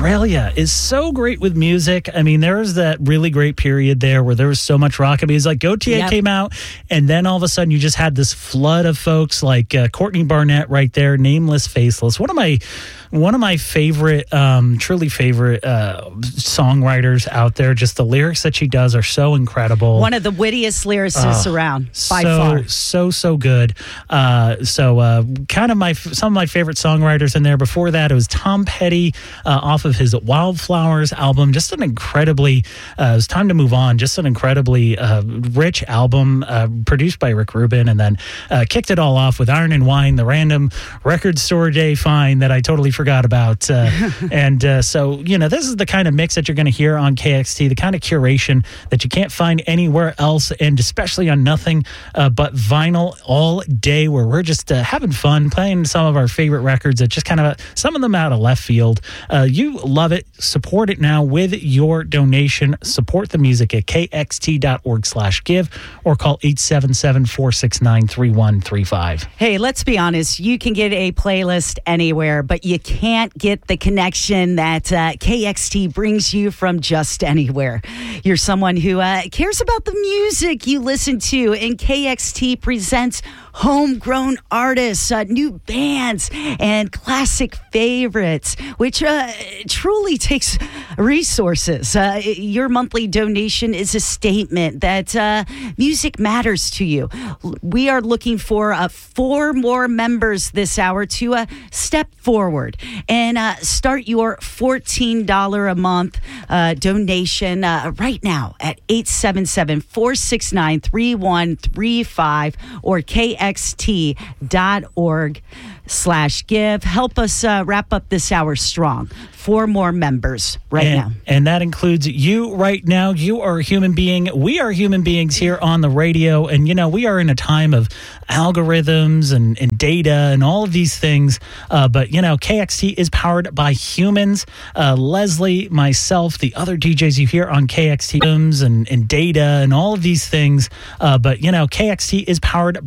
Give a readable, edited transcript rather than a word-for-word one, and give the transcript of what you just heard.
Australia is so great with music. I mean, there was that really great period there where there was so much rockabilly. It's like Gautier came out, and then all of a sudden you just had this flood of folks like Courtney Barnett right there, Nameless, Faceless. One of my favorite, truly favorite songwriters out there. Just the lyrics that she does are so incredible. One of the wittiest lyricists around, by far. So good. Kind of some of my favorite songwriters in there. Before that, it was Tom Petty off of his Wildflowers album. Just an incredibly, it was Time to Move On, just an incredibly rich album produced by Rick Rubin, and then kicked it all off with Iron and Wine, the random record store day find that I totally forgot about. So, this is the kind of mix that you're going to hear on KXT, the kind of curation that you can't find anywhere else, and especially on nothing but vinyl all day, where we're just having fun, playing some of our favorite records that just kind of, some of them out of left field. You love it. Support it now with your donation. Support the music at kxt.org/give or call 877-469-3135. Hey, let's be honest. You can get a playlist anywhere, but you can't get the connection that KXT brings you from just anywhere. You're someone who cares about the music you listen to, and KXT presents homegrown artists, new bands, and classic favorites, which truly takes resources. Your monthly donation is a statement that music matters to you. We are looking for 4 more members this hour to step forward and start your $14 a month donation right now at 877-469-3135 or kxt.org/give. Help us wrap up this hour strong. 4 more members now. And that includes you right now. You are a human being. We are human beings here on the radio. And, we are in a time of algorithms and data and all of these things. But KXT is powered by humans. Leslie, myself, the other DJs you hear on KXT and data and all of these things. But KXT is powered